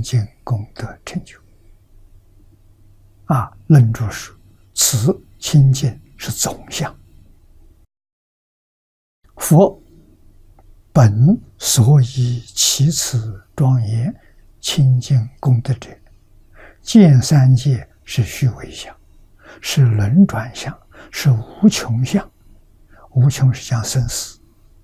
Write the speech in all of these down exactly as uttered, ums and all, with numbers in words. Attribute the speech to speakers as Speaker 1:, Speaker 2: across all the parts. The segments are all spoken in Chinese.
Speaker 1: 净功德成就。啊，论著说，此清净是总相。佛本所以其此庄严清净功德者，见三界是虚伪相，是轮转相，是无穷相。无穷是讲生死。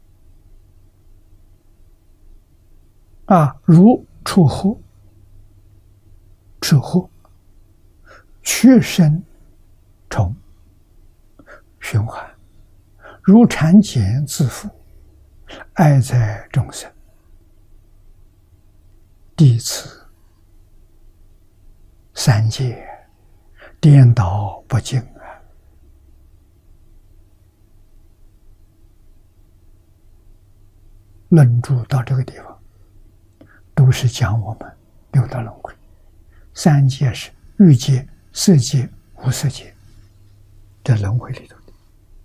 Speaker 1: 啊，如触惑、触惑、屈生虫循环，如产茧自缚，爱在众生，弟此三界颠倒不净啊！论著到这个地方，都是讲我们六道轮回。三界是欲界、色界、无色界，这轮回里头的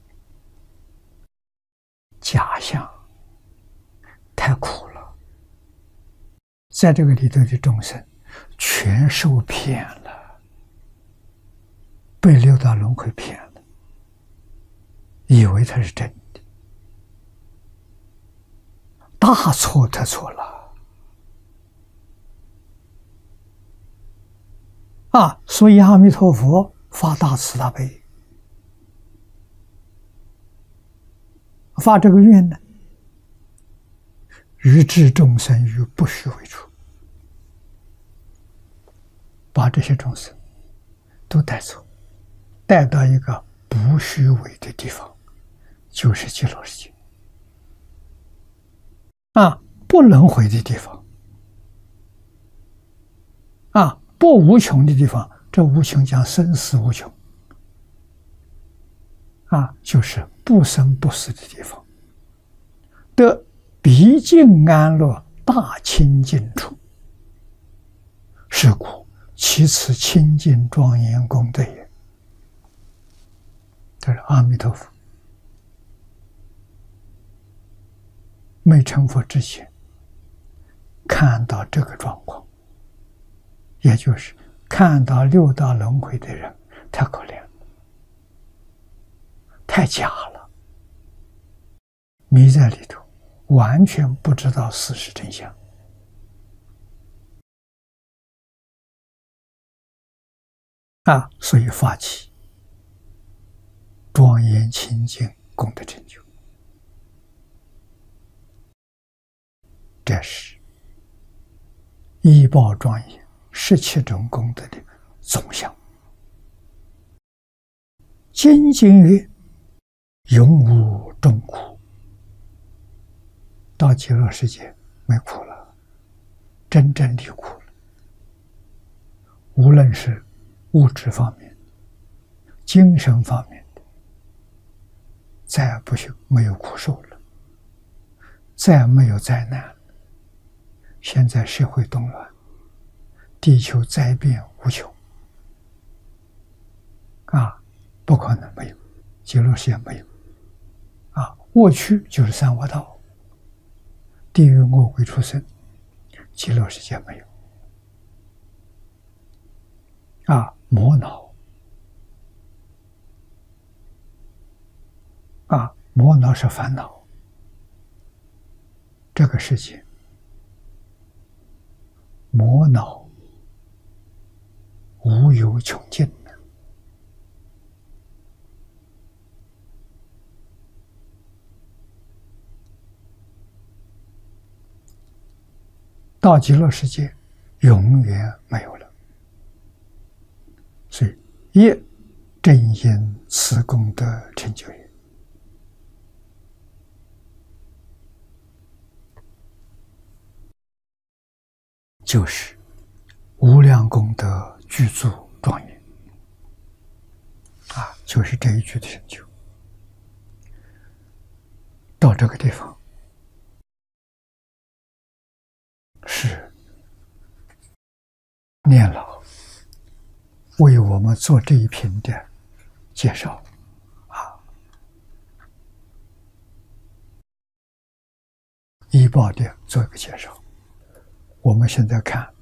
Speaker 1: 假象太苦了，在这个里头的众生全受骗了，被六道轮回骗了，以为它是真的，大错特错了。啊，所以阿弥陀佛发大慈大悲，发这个愿呢，欲置众生于不虚伪处，把这些众生都带走，带到一个不虚伪的地方，就是极乐世界。啊，不轮回的地方，啊，不无穷的地方。这无穷讲生死无穷，啊，就是不生不死的地方，得毕竟安乐大清净处，是故其此清净庄严功德也。这是阿弥陀佛没成佛之前看到这个状况，也就是看到六道轮回的人太可怜了，太假了，迷在里头，完全不知道事实真相。啊，所以发起庄严清净功德成就，这是依报庄严十七种功德的总相。精进曰：永无众苦。到极乐世界没苦了，真正离苦了。无论是物质方面、精神方面的，再不行，没有苦受了，再没有灾难了。现在社会动乱，地球灾变无穷，啊，不可能没有，极乐世界没有，啊，过去就是三恶道，地狱恶鬼畜生，极乐世界没有，啊，魔恼，啊，魔恼是烦恼，这个世界魔恼无有穷尽的。到极乐世界永远没有了。所以业正因此功德成就也。就是无量功德具足庄严啊，就是这一句的成就。到这个地方是念老为我们做这一篇的介绍啊，依报的做一个介绍。我们现在看